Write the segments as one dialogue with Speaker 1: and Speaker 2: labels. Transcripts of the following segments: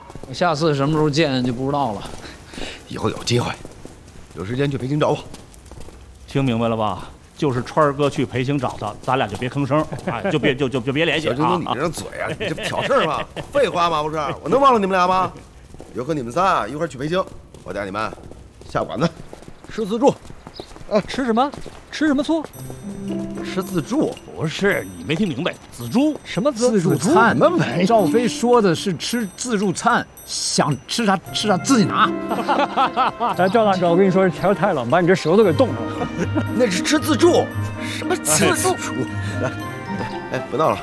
Speaker 1: 下次什么时候见就不知道了。
Speaker 2: 以后有机会，有时间去北京找我。
Speaker 3: 听明白了吧？就是川儿哥去北京找他，咱俩就别吭声，哎，就别联系
Speaker 2: 小京东，你这嘴啊，你这不挑事儿吗？废话吗？不是，我能忘了你们俩吗？以后你们仨一块儿去北京，我带你们下馆子，吃自助。
Speaker 4: 吃什么？吃什么醋？
Speaker 2: 吃自助？
Speaker 3: 不是，你没听明白，自助
Speaker 4: 什么
Speaker 1: 自助餐？
Speaker 2: 什么玩意？
Speaker 1: 赵飞说的是吃自助餐，想吃啥吃啥，自己拿。
Speaker 4: 哎，赵大哥，我跟你说，天太冷，把你这舌头给冻上了。
Speaker 2: 那是吃自助，什么自助？来，哎，不闹了。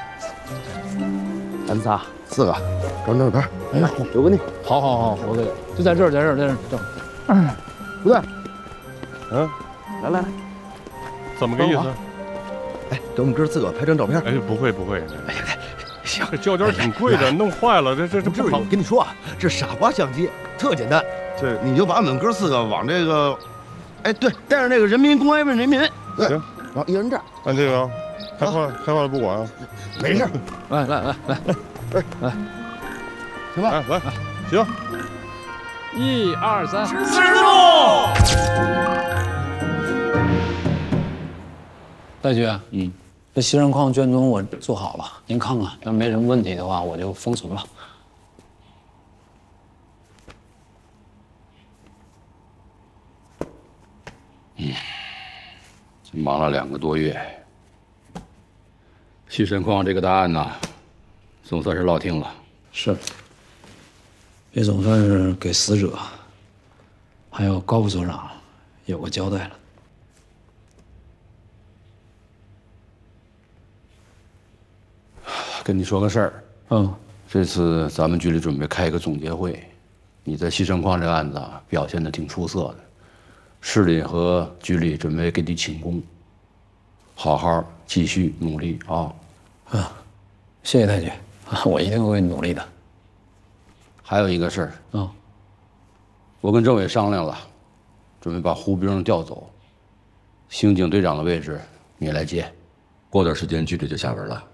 Speaker 2: 咱仨4个，找照片。哎呀，有个你。
Speaker 1: 好，我给就在这儿，在这儿。
Speaker 2: 不对。来，
Speaker 5: 怎么个意思？
Speaker 2: 哎，给我们哥4个拍张照片。
Speaker 5: 哎，不会。
Speaker 2: 哎呀，行，
Speaker 5: 这胶卷挺贵的，弄坏了，这不好。
Speaker 2: 我跟你说啊，这傻瓜相机特简单，这你就把我们哥4个往这个，哎，对，带上那个人民公安问人民。对，
Speaker 5: 行，
Speaker 2: 然后一人这儿。
Speaker 5: 按这个啊，开坏了不管啊。
Speaker 2: 没事。
Speaker 1: 来，
Speaker 2: 行吧？
Speaker 5: 来，行。
Speaker 1: 1、2、3，
Speaker 3: 自助。
Speaker 1: 大局，这西山矿卷宗我做好了，您看看，要没什么问题的话，我就封存了。
Speaker 6: 忙了2个多月，西山矿这个大案呐，总算是落定了。
Speaker 1: 是，也总算是给死者，还有高副所长有个交代了。
Speaker 6: 跟你说个事儿，这次咱们局里准备开一个总结会，你在西山矿这个案子啊表现的挺出色的，市里和局里准备给你请功，好好继续努力啊！
Speaker 1: 谢谢大姐，我一定会努力的。
Speaker 6: 还有一个事儿，我跟政委商量了，准备把胡兵调走，刑警队长的位置你来接，过段时间局里就下文了。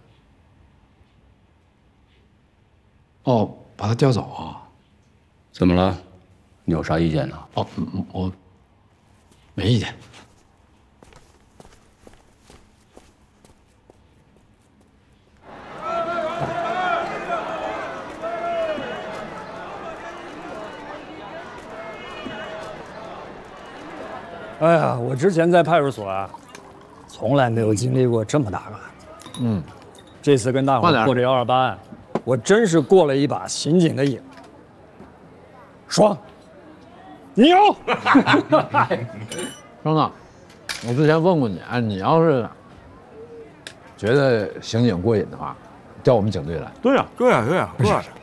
Speaker 1: 把他调走啊？
Speaker 6: 怎么了？你有啥意见呢？
Speaker 1: 我没意见。
Speaker 4: 哎呀，我之前在派出所啊，从来没有经历过这么大个案子。这次跟大伙破这128案，我真是过了一把刑警的瘾，爽，牛！
Speaker 1: 张子，我之前问过你啊，你要是觉得刑警过瘾的话，调我们警队来。
Speaker 3: 对呀，